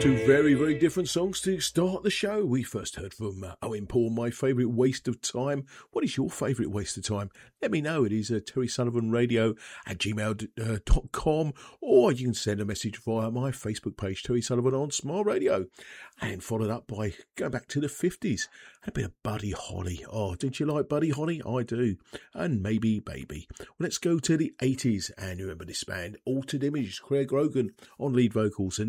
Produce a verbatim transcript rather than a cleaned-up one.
Two very, very different songs to start the show. We first heard from uh, Owen Paul, My Favourite Waste of Time. What is your favourite waste of time? Let me know. It is uh, Terry Sullivan Radio at gmail dot com, or you can send a message via my Facebook page, Terry Sullivan on Smile Radio. And followed up by going back to the fifties. And a bit of Buddy Holly. Oh, don't you like Buddy Holly? I do. And Maybe Baby. Well, let's go to the eighties. And you remember this band, Altered Image, Craig Grogan on lead vocals. And